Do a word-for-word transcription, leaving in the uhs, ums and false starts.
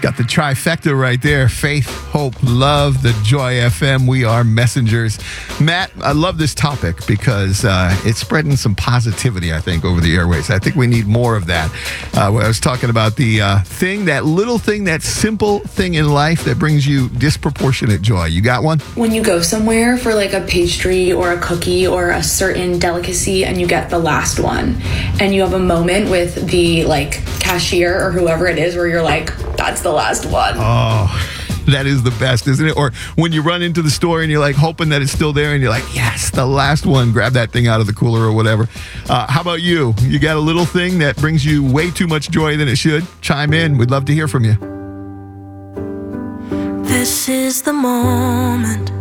Got the trifecta right there. Faith, hope, love, the Joy F M. We are messengers. Matt, I love this topic because uh, it's spreading some positivity, I think, over the airways. I think we need more of that. Uh, I was talking about the uh, thing, that little thing, that simple thing in life that brings you disproportionate joy. You got one? When you go somewhere for like a pastry or a cookie or a certain delicacy and you get the last one and you have a moment with the like cashier or whoever it is where you're like, that's the last one. Oh, that is the best, isn't it? Or when you run into the store and you're like hoping that it's still there and you're like, yes, the last one. Grab that thing out of the cooler or whatever. Uh, how about you? You got a little thing that brings you way too much joy than it should? Chime in. We'd love to hear from you. This is the moment